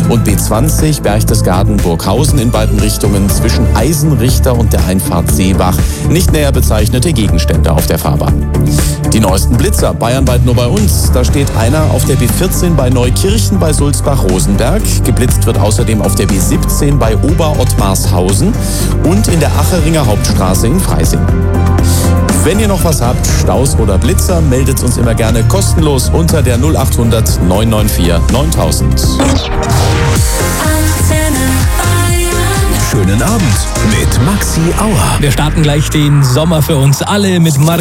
Und B20 Berchtesgaden-Burghausen in beiden Richtungen zwischen Eisenrichter und der Einfahrt Seebach nicht näher bezeichnete Gegenstände auf der Fahrbahn. Die neuesten Blitzer bayernweit nur bei uns. Da steht einer auf der B14 bei Neukirchen bei Sulzbach-Rosenberg. Geblitzt wird außerdem auf der B17 bei Oberottmarshausen und in der Acheringer Hauptstraße in Freising. Wenn ihr noch was habt, Staus oder Blitzer, meldet uns immer gerne kostenlos unter der 0800 994 9000. Schönen Abend mit Maxi Auer. Wir starten gleich den Sommer für uns alle mit